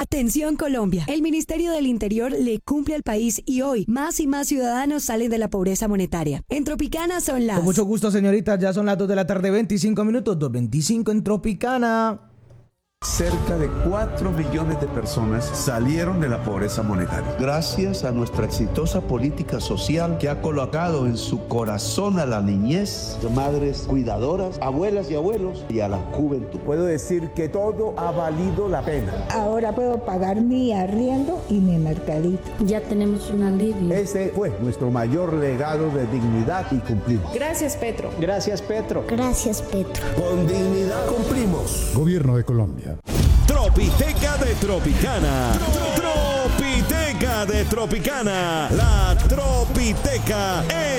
Atención Colombia, el Ministerio del Interior le cumple al país y hoy más y más ciudadanos salen de la pobreza monetaria. En Tropicana son las... Con mucho gusto, señoritas, ya son las 2 de la tarde, 25 minutos, 2:25 en Tropicana. Cerca de 4 millones de personas salieron de la pobreza monetaria. Gracias a nuestra exitosa política social que ha colocado en su corazón a la niñez, madres cuidadoras, abuelas y abuelos y a la juventud. Puedo decir que todo ha valido la pena. Ahora puedo pagar mi arriendo y mi mercadito. Ya tenemos un alivio. Ese fue nuestro mayor legado de dignidad y cumplimos. Gracias, Petro. Gracias, Petro. Gracias, Petro. Con dignidad cumplimos. Gobierno de Colombia. Tropiteca de Tropicana. Tropiteca de Tropicana. La Tropiteca